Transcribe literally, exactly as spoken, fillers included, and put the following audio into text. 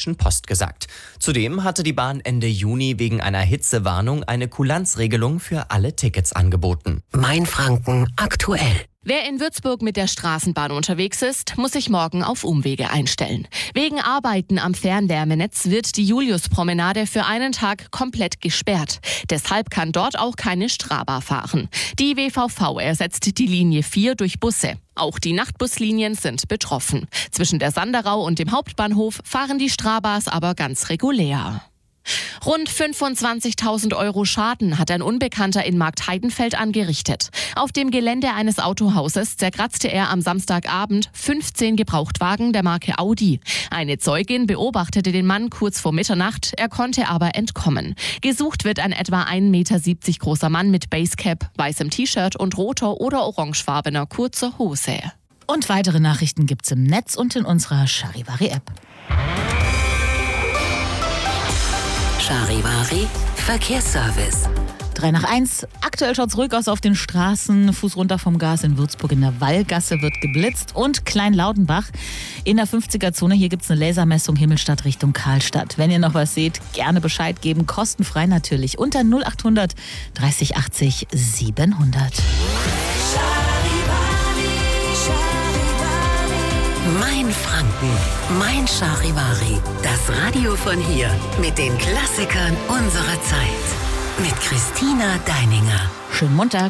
Rheinischen Post gesagt. Zudem hatte die Bahn Ende Juni wegen einer Hitzewarnung eine Kulanzregelung für alle Tickets angeboten. Mainfranken aktuell. Wer in Würzburg mit der Straßenbahn unterwegs ist, muss sich morgen auf Umwege einstellen. Wegen Arbeiten am Fernwärmenetz wird die Juliuspromenade für einen Tag komplett gesperrt. Deshalb kann dort auch keine Straba fahren. Die W V V ersetzt die Linie vier durch Busse. Auch die Nachtbuslinien sind betroffen. Zwischen der Sanderau und dem Hauptbahnhof fahren die Strabas aber ganz regulär. Rund fünfundzwanzigtausend Euro Schaden hat ein Unbekannter in Marktheidenfeld angerichtet. Auf dem Gelände eines Autohauses zerkratzte er am Samstagabend fünfzehn Gebrauchtwagen der Marke Audi. Eine Zeugin beobachtete den Mann kurz vor Mitternacht, er konnte aber entkommen. Gesucht wird ein etwa ein Meter siebzig großer Mann mit Basecap, weißem T-Shirt und roter oder orangefarbener kurzer Hose. Und weitere Nachrichten gibt's im Netz und in unserer Charivari-App. Charivari Verkehrsservice. Drei nach eins. Aktuell schaut's ruhig aus auf den Straßen. Fuß runter vom Gas in Würzburg in der Wallgasse wird geblitzt. Und Kleinlaudenbach in der fünfziger-Zone. Hier gibt's eine Lasermessung Himmelstadt Richtung Karlstadt. Wenn ihr noch was seht, gerne Bescheid geben. Kostenfrei natürlich. Unter null achthundert dreißig achtzig siebenhundert. Mainfranken, mein Charivari. Das Radio von hier mit den Klassikern unserer Zeit. Mit Christina Deininger. Schönen Montag.